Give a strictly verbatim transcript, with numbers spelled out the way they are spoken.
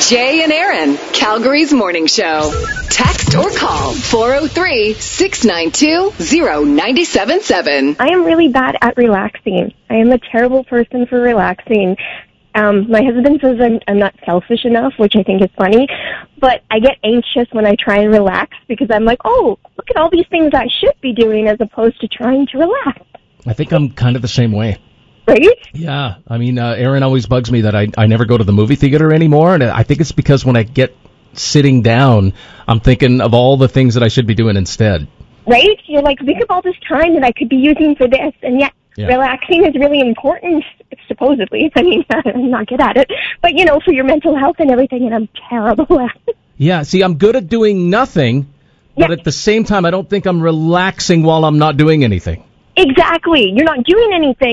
Jay and Aaron, Calgary's morning show. Text or call four oh three, six nine two, oh nine seven seven. I am really bad at relaxing. I am a terrible person for relaxing. Um, my husband says I'm, I'm not selfish enough, which I think is funny, but I get anxious when I try and relax because I'm like, oh, look at all these things I should be doing as opposed to trying to relax. I think I'm kind of the same way. Right? Yeah. I mean, uh, Aaron always bugs me that I, I never go to the movie theater anymore, and I think it's because when I get sitting down, I'm thinking of all the things that I should be doing instead. Right? You're like, think of all this time that I could be using for this, and yet yeah. relaxing is really important, supposedly. I mean, I'm not good at it, but, you know, for your mental health and everything, and I'm terrible at it. Yeah, see, I'm good at doing nothing, but yeah. at the same time, I don't think I'm relaxing while I'm not doing anything. Exactly. You're not doing anything.